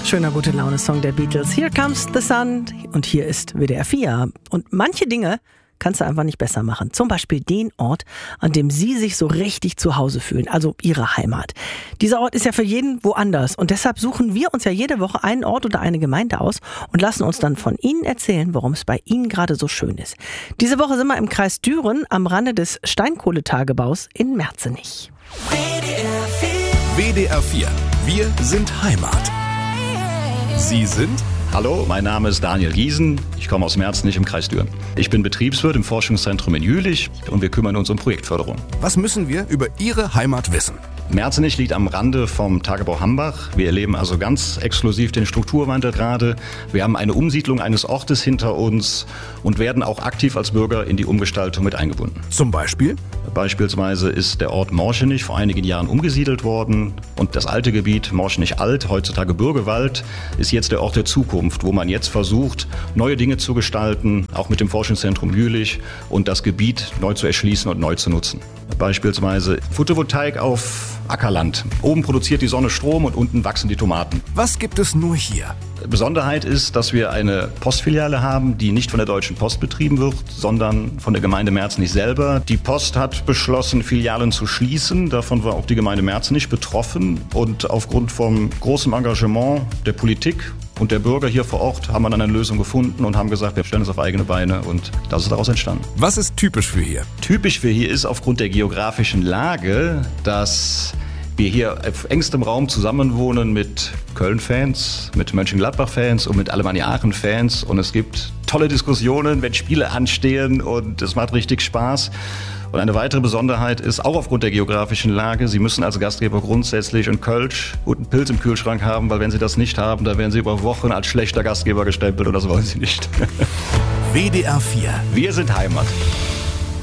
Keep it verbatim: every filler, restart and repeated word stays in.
schöner Gute-Laune-Song der Beatles. Here Comes the Sun und hier ist W D R vier. Und manche Dinge kannst du einfach nicht besser machen. Zum Beispiel den Ort, an dem Sie sich so richtig zu Hause fühlen, also Ihre Heimat. Dieser Ort ist ja für jeden woanders und deshalb suchen wir uns ja jede Woche einen Ort oder eine Gemeinde aus und lassen uns dann von Ihnen erzählen, warum es bei Ihnen gerade so schön ist. Diese Woche sind wir im Kreis Düren am Rande des Steinkohletagebaus in Merzenich. W D R vier. Wir sind Heimat. Sie sind? Hallo, mein Name ist Daniel Giesen. Ich komme aus Merzenich im Kreis Düren. Ich bin Betriebswirt im Forschungszentrum in Jülich und wir kümmern uns um Projektförderung. Was müssen wir über Ihre Heimat wissen? Merzenich liegt am Rande vom Tagebau Hambach. Wir erleben also ganz exklusiv den Strukturwandel gerade. Wir haben eine Umsiedlung eines Ortes hinter uns und werden auch aktiv als Bürger in die Umgestaltung mit eingebunden. Zum Beispiel? Beispielsweise ist der Ort Morschenich vor einigen Jahren umgesiedelt worden und das alte Gebiet Morschenich Alt, heutzutage Bürgewald, ist jetzt der Ort der Zukunft, wo man jetzt versucht, neue Dinge zu gestalten, auch mit dem Forschungszentrum Jülich und das Gebiet neu zu erschließen und neu zu nutzen. Beispielsweise Photovoltaik auf Ackerland. Oben produziert die Sonne Strom und unten wachsen die Tomaten. Was gibt es nur hier? Besonderheit ist, dass wir eine Postfiliale haben, die nicht von der Deutschen Post betrieben wird, sondern von der Gemeinde Merzenich selber. Die Post hat beschlossen, Filialen zu schließen. Davon war auch die Gemeinde Merzenich betroffen. Und aufgrund vom großen Engagement der Politik und der Bürger hier vor Ort haben wir dann eine Lösung gefunden und haben gesagt, wir stellen uns auf eigene Beine und das ist daraus entstanden. Was ist typisch für hier? Typisch für hier ist aufgrund der geografischen Lage, dass wir hier auf engstem Raum zusammenwohnen mit Köln-Fans, mit Mönchengladbach-Fans und mit Alemannia-Aachen-Fans und es gibt tolle Diskussionen, wenn Spiele anstehen und es macht richtig Spaß. Und eine weitere Besonderheit ist, auch aufgrund der geografischen Lage, Sie müssen als Gastgeber grundsätzlich einen Kölsch und einen Pilz im Kühlschrank haben, weil wenn Sie das nicht haben, dann werden Sie über Wochen als schlechter Gastgeber gestempelt und das wollen Sie nicht. W D R vier. Wir sind Heimat.